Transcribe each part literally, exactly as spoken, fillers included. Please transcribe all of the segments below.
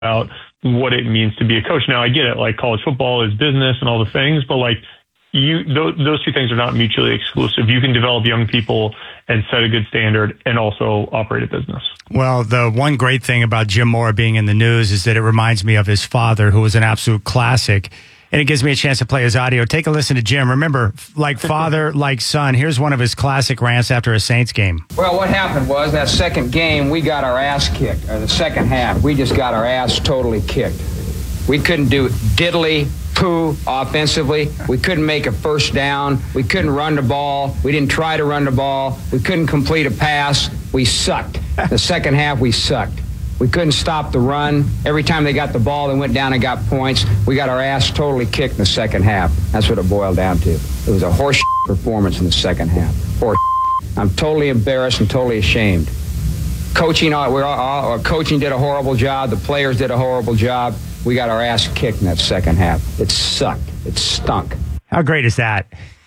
about what it means to be a coach. Now, I get it. Like, college football is business and all the things, but like, you, those, those two things are not mutually exclusive. You can develop young people and set a good standard and also operate a business. Well, the one great thing about Jim Mora being in the news is that it reminds me of his father, who was an absolute classic. And it gives me a chance to play his audio. Take a listen to Jim. Remember, like father, like son. Here's one of his classic rants after a Saints game. Well, what happened was that second game, we got our ass kicked. Or the second half, we just got our ass totally kicked. We couldn't do diddly poo offensively. We couldn't make a first down. We couldn't run the ball. We didn't try to run the ball. We couldn't complete a pass. We sucked. The second half, we sucked. We couldn't stop the run. Every time they got the ball, they went down and got points. We got our ass totally kicked in the second half. That's what it boiled down to. It was a horse performance in the second half. Horse. I'm totally embarrassed and totally ashamed. Coaching, we're all, coaching did a horrible job. The players did a horrible job. We got our ass kicked in that second half. It sucked. It stunk. How great is that?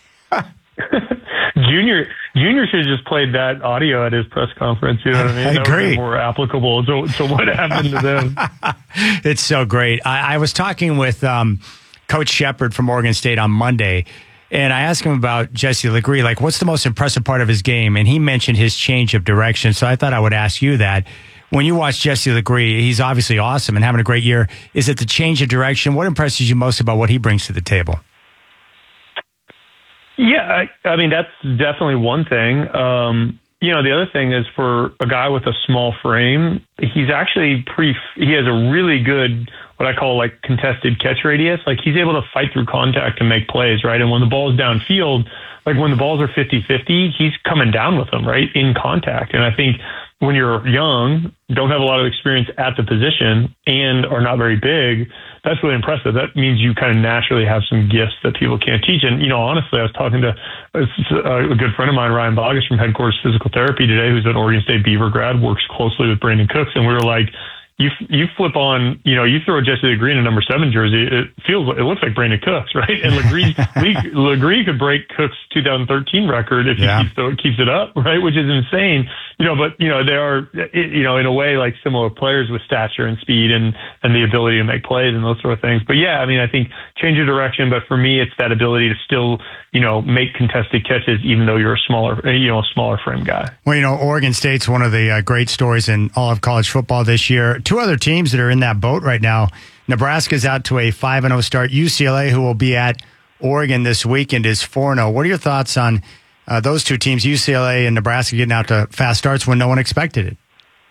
Junior Junior should have just played that audio at his press conference. You know what I mean? I that agree. would be more applicable to, to what happened to them. It's so great. I, I was talking with um, Coach Shepard from Oregon State on Monday, and I asked him about Jesse Legree. Like, what's the most impressive part of his game? And he mentioned his change of direction. So I thought I would ask you that. When you watch Jesse Legree, he's obviously awesome and having a great year. Is it the change of direction? What impresses you most about what he brings to the table? Yeah, I, I mean, that's definitely one thing. Um, you know, the other thing is for a guy with a small frame, he's actually pretty, he has a really good, what I call like contested catch radius. Like, he's able to fight through contact and make plays, right? And when the ball is downfield, like when the balls are fifty-fifty, he's coming down with them, right, in contact. And I think when you're young, don't have a lot of experience at the position, and are not very big, that's really impressive. That means you kind of naturally have some gifts that people can't teach. And, you know, honestly, I was talking to a good friend of mine, Ryan Bogus from Headquarters Physical Therapy today, who's an Oregon State Beaver grad, works closely with Brandon Cooks. And we were like, you you flip on, you know, you throw Jesse Legree in a number seven jersey, it feels, it looks like Brandon Cooks, right? And Legree, Legree could break Cooks' two thousand thirteen record if yeah. he keeps, the, keeps it up, right? Which is insane, you know. But you know, they are, you know, in a way, like similar players with stature and speed and and the ability to make plays and those sort of things. But yeah, I mean, I think change of direction. But for me, it's that ability to still, you know, make contested catches, even though you're a smaller, you know, a smaller frame guy. Well, you know, Oregon State's one of the uh, great stories in all of college football this year. Two other teams that are in that boat right now. Nebraska's out to a five and oh start. U C L A, who will be at Oregon this weekend, is four and oh. What are your thoughts on uh, those two teams, U C L A and Nebraska, getting out to fast starts when no one expected it?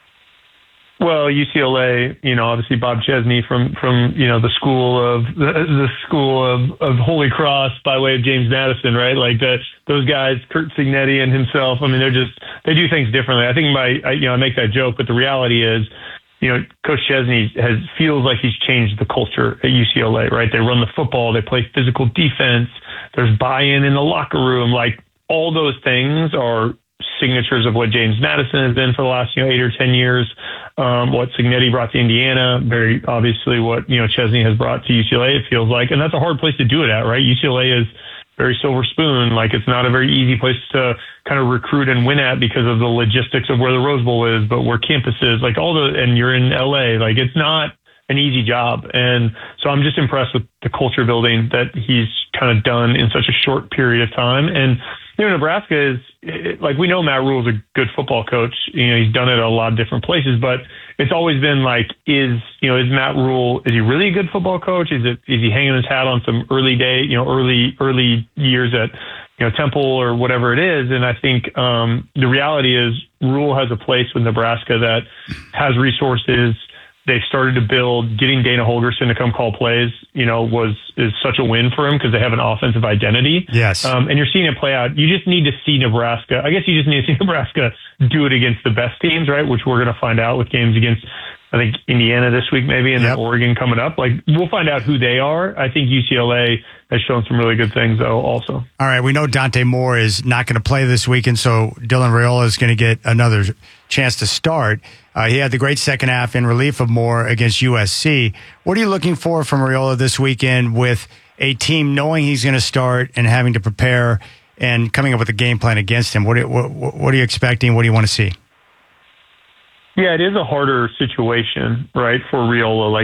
Well, U C L A, you know, obviously Bob Chesney from, from you know, the school of the, the school of, of Holy Cross by way of James Madison, right? Like that, those guys, Curt Cignetti and himself. I mean, they're just, they do things differently. I think my, I, you know, I make that joke, but the reality is, you know, Coach Chesney has feels like he's changed the culture at U C L A, right? They run the football, they play physical defense, there's buy-in in the locker room. Like, all those things are signatures of what James Madison has been for the last, you know, eight or ten years. Um, what Cignetti brought to Indiana, very obviously what, you know, Chesney has brought to U C L A, it feels like. And that's a hard place to do it at, right? U C L A is very silver spoon. Like, it's not a very easy place to kind of recruit and win at because of the logistics of where the Rose Bowl is, but where campus is, like all the, and you're in L A, like it's not an easy job. And so I'm just impressed with the culture building that he's kind of done in such a short period of time. And, you know, Nebraska is, it, like, we know Matt Rule is a good football coach. You know, he's done it at a lot of different places, but it's always been like, is, you know, is Matt Rule, is he really a good football coach? Is it, is he hanging his hat on some early day, you know, early, early years at, you know, Temple or whatever it is? And I think um, the reality is Rule has a place with Nebraska that has resources. They've started to build. Getting Dana Holgerson to come call plays, you know, was is such a win for him because they have an offensive identity. Yes. Um, and you're seeing it play out. You just need to see Nebraska. I guess you just need to see Nebraska do it against the best teams, right? Which we're going to find out with games against, I think, Indiana this week maybe, and yep. then Oregon coming up. Like, we'll find out who they are. I think U C L A has shown some really good things, though, also. All right, we know Dante Moore is not going to play this weekend, so Dylan Raiola is going to get another chance to start. Uh, he had the great second half in relief of Moore against U S C. What are you looking for from Raiola this weekend with a team knowing he's going to start and having to prepare and coming up with a game plan against him? What are, what, what are you expecting? What do you want to see? Yeah, it is a harder situation, right, for Riola. Like